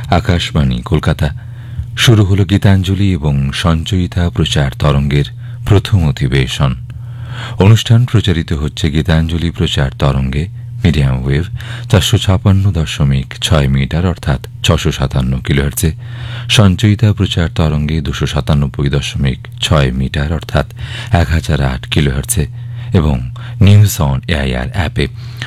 আকাশবাণী কলকাতা। শুরু হল গীতাঞ্জলি এবং সঞ্চয়িতা প্রচার তরঙ্গের প্রথম অধিবেশন। অনুষ্ঠান প্রচারিত হচ্ছে গীতাঞ্জলি প্রচার তরঙ্গে মিডিয়াম ওয়েভ 456.6 মিটার অর্থাৎ 657 কিলোহার্টজে, সঞ্চয়িতা প্রচার তরঙ্গে 297.6 মিটার অর্থাৎ 1008 কিলোহার্টজে এবং নিউজ অন এআইআর অ্যাপে